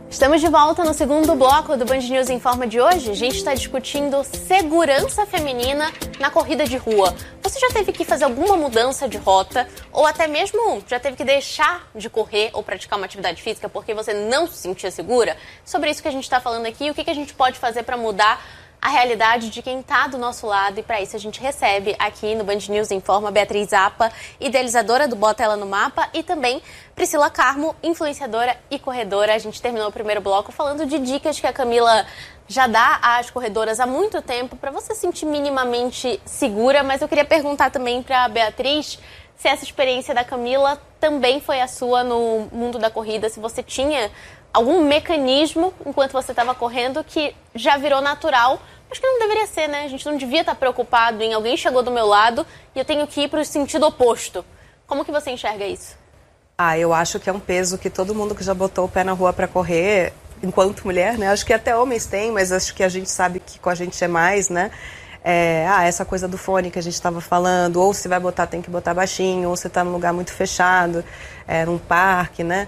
Estamos de volta no segundo bloco do Band News Informa de hoje. A gente está discutindo segurança feminina na corrida de rua. Você já teve que fazer alguma mudança de rota ou até mesmo já teve que deixar de correr ou praticar uma atividade física porque você não se sentia segura? Sobre isso que a gente está falando aqui, o que a gente pode fazer para mudar a realidade de quem está do nosso lado, e para isso a gente recebe aqui no Band News Informa Beatriz Zappa, idealizadora do Bota Ela no Mapa, e também Priscila Carmo, influenciadora e corredora. A gente terminou o primeiro bloco falando de dicas que a Camila já dá às corredoras há muito tempo para você se sentir minimamente segura, mas eu queria perguntar também para a Beatriz se essa experiência da Camila também foi a sua no mundo da corrida, se você tinha algum mecanismo enquanto você estava correndo que já virou natural, mas que não deveria ser, né? A gente não devia estar preocupado em alguém chegou do meu lado e eu tenho que ir para o sentido oposto. Como que você enxerga isso? Eu acho que é um peso que todo mundo que já botou o pé na rua para correr, enquanto mulher, né? Acho que até homens têm, mas acho que a gente sabe que com a gente é mais, né? Essa coisa do fone que a gente estava falando, ou se vai botar, tem que botar baixinho, ou você está num lugar muito fechado, num parque, né?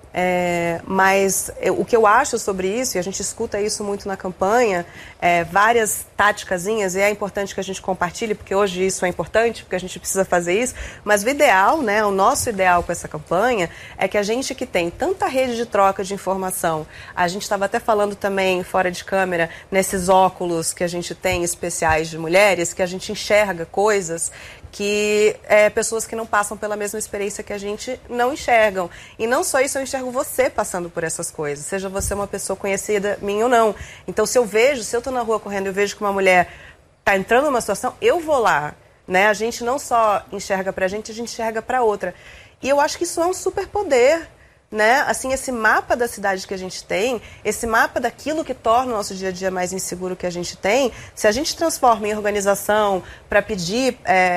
Mas o que eu acho sobre isso, e a gente escuta isso muito na campanha, várias táticazinhas, e é importante que a gente compartilhe, porque hoje isso é importante, porque a gente precisa fazer isso, mas o ideal, né, o nosso ideal com essa campanha é que a gente que tem tanta rede de troca de informação, a gente estava até falando também fora de câmera, nesses óculos que a gente tem especiais de mulheres, que a gente enxerga coisas que pessoas que não passam pela mesma experiência que a gente não enxergam. E não só isso, eu enxergo você passando por essas coisas, seja você uma pessoa conhecida, minha ou não. Então, se eu estou na rua correndo e eu vejo que uma mulher está entrando numa situação, eu vou lá, né? A gente não só enxerga pra gente, a gente enxerga pra outra. E eu acho que isso é um superpoder, né? Assim, esse mapa da cidade que a gente tem, esse mapa daquilo que torna o nosso dia a dia mais inseguro que a gente tem, se a gente transforma em organização para pedir,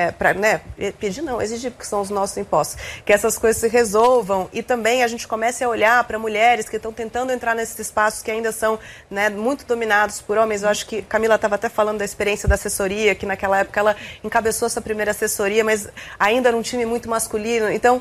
pedir não, exigir, porque são os nossos impostos, que essas coisas se resolvam, e também a gente comece a olhar para mulheres que estão tentando entrar nesses espaços que ainda são, né, muito dominados por homens. Eu acho que Camila estava até falando da experiência da assessoria, que naquela época ela encabeçou essa primeira assessoria, mas ainda era um time muito masculino. Então,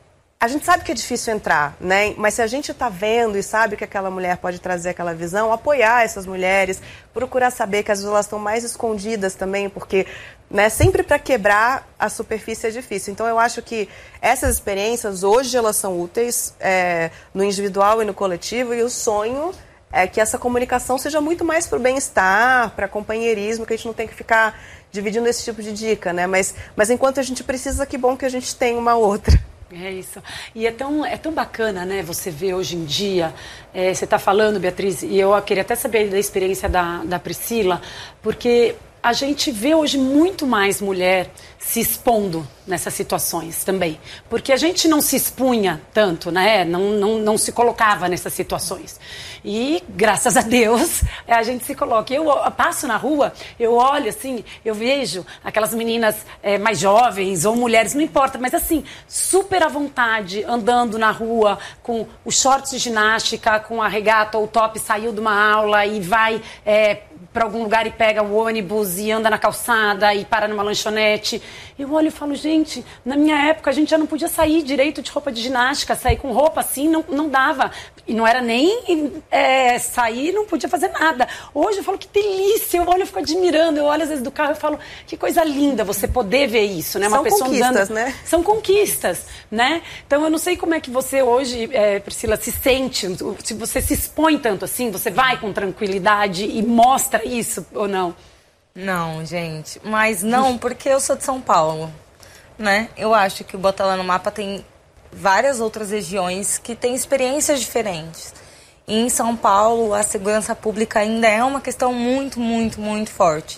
a gente sabe que é difícil entrar, né? Mas se a gente está vendo e sabe que aquela mulher pode trazer aquela visão, apoiar essas mulheres, procurar saber que às vezes elas estão mais escondidas também, porque, né, sempre para quebrar a superfície é difícil. Então eu acho que essas experiências hoje elas são úteis no individual e no coletivo, e o sonho é que essa comunicação seja muito mais para o bem-estar, para companheirismo, que a gente não tem que ficar dividindo esse tipo de dica, né? Mas enquanto a gente precisa, que bom que a gente tem uma outra. É isso. E é tão bacana, né, você ver hoje em dia, você está falando, Beatriz, e eu queria até saber da experiência da Priscila, porque a gente vê hoje muito mais mulher se expondo nessas situações também. Porque a gente não se expunha tanto, né? Não se colocava nessas situações. E, graças a Deus, a gente se coloca. Eu passo na rua, eu olho assim, eu vejo aquelas meninas mais jovens ou mulheres, não importa, mas assim, super à vontade, andando na rua com os shorts de ginástica, com a regata ou o top, saiu de uma aula e vai para algum lugar e pega o ônibus e anda na calçada e para numa lanchonete. Eu olho e falo, gente, na minha época a gente já não podia sair direito de roupa de ginástica, sair com roupa assim, não dava. E não era nem sair, não podia fazer nada. Hoje eu falo, que delícia, eu olho e fico admirando, eu olho às vezes do carro e falo, que coisa linda você poder ver isso, né? São conquistas, né? São conquistas, né? Então eu não sei como é que você hoje, Priscila, se sente, se você se expõe tanto assim, você vai com tranquilidade e mostra isso ou não? Não, gente, mas não, porque eu sou de São Paulo, né? Eu acho que o Bota Ela no Mapa tem várias outras regiões que têm experiências diferentes. E em São Paulo, a segurança pública ainda é uma questão muito, muito, muito forte.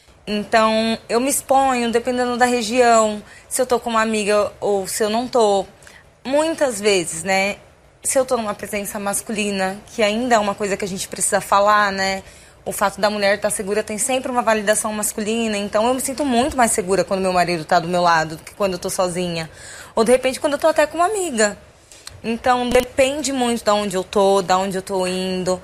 Então, eu me exponho, dependendo da região, se eu tô com uma amiga ou se eu não tô. Muitas vezes, né? Se eu tô numa presença masculina, que ainda é uma coisa que a gente precisa falar, né? O fato da mulher estar segura tem sempre uma validação masculina, então eu me sinto muito mais segura quando meu marido está do meu lado do que quando eu estou sozinha. Ou, de repente, quando eu estou até com uma amiga. Então, depende muito de onde eu estou, de onde eu estou indo.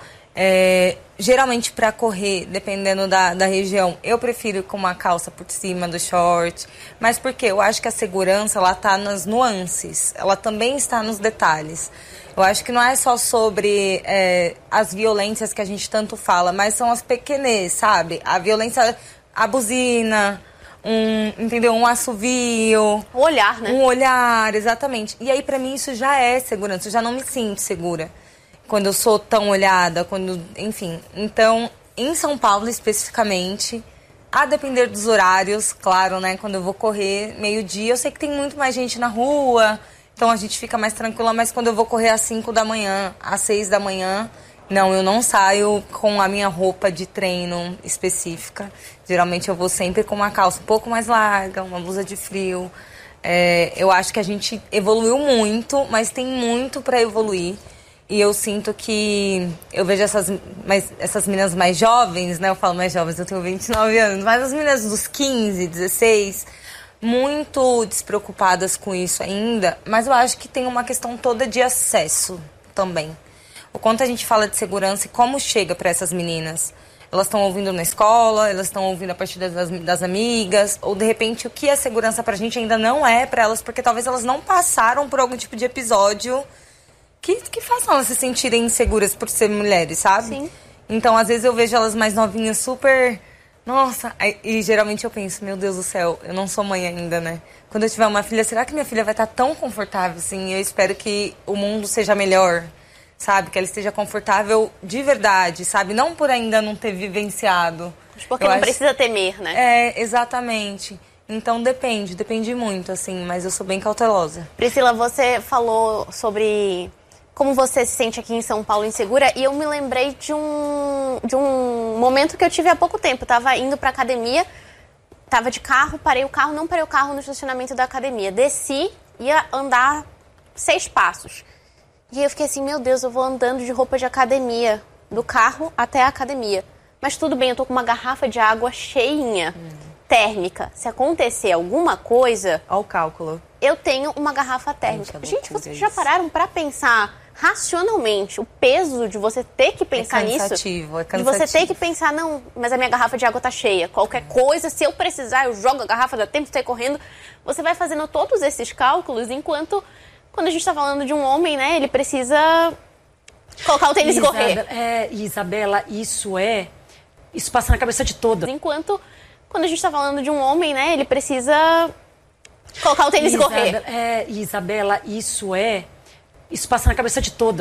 Geralmente, para correr, dependendo da região, eu prefiro ir com uma calça por cima do short. Mas por quê? Eu acho que a segurança, ela está nas nuances. Ela também está nos detalhes. Eu acho que não é só sobre as violências que a gente tanto fala, mas são as pequenez, sabe? A violência, a buzina, entendeu? Um assovio. O olhar, né? Um olhar, exatamente. E aí, pra mim, isso já é segurança. Eu já não me sinto segura quando eu sou tão olhada, enfim. Então, em São Paulo, especificamente, a depender dos horários, claro, né? Quando eu vou correr meio-dia, eu sei que tem muito mais gente na rua, então a gente fica mais tranquila, mas quando eu vou correr às 5 da manhã, às 6 da manhã, não, eu não saio com a minha roupa de treino específica. Geralmente eu vou sempre com uma calça um pouco mais larga, uma blusa de frio. Eu acho que a gente evoluiu muito, mas tem muito para evoluir. E eu sinto que eu vejo essas meninas mais jovens, né? Eu falo mais jovens, eu tenho 29 anos, mas as meninas dos 15, 16, muito despreocupadas com isso ainda. Mas eu acho que tem uma questão toda de acesso também. O quanto a gente fala de segurança e como chega para essas meninas. Elas estão ouvindo na escola, elas estão ouvindo a partir das amigas, ou de repente o que é segurança pra gente ainda não é pra elas, porque talvez elas não passaram por algum tipo de episódio que façam elas se sentirem inseguras por ser mulheres, sabe? Sim. Então, às vezes eu vejo elas mais novinhas super... Nossa, e geralmente eu penso, meu Deus do céu, eu não sou mãe ainda, né? Quando eu tiver uma filha, será que minha filha vai estar tão confortável assim? Eu espero que o mundo seja melhor, sabe? Que ela esteja confortável de verdade, sabe? Não por ainda não ter vivenciado. Porque não precisa temer, né? Exatamente. Então depende muito, assim, mas eu sou bem cautelosa. Priscila, você falou sobre como você se sente aqui em São Paulo insegura, e eu me lembrei de um momento que eu tive há pouco tempo. Eu tava indo pra academia, tava de carro, não parei o carro no estacionamento da academia. Desci, ia andar 6 passos. E eu fiquei assim, meu Deus, eu vou andando de roupa de academia, do carro até a academia. Mas tudo bem, eu tô com uma garrafa de água cheinha, térmica. Se acontecer alguma coisa... Olha o cálculo. Eu tenho uma garrafa térmica. Gente, vocês já pararam pra pensar racionalmente o peso de você ter que pensar nisso? É cansativo. De você ter que pensar, não, mas a minha garrafa de água tá cheia. Qualquer coisa, se eu precisar, eu jogo a garrafa, dá tempo de sair correndo. Você vai fazendo todos esses cálculos, enquanto... Quando a gente tá falando de um homem, né, ele precisa colocar o tênis e correr. Isabela, isso passa na cabeça de todas. Enquanto, quando a gente tá falando de um homem, né, ele precisa colocar o tênis e correr. Isabela, isso passa na cabeça de todas.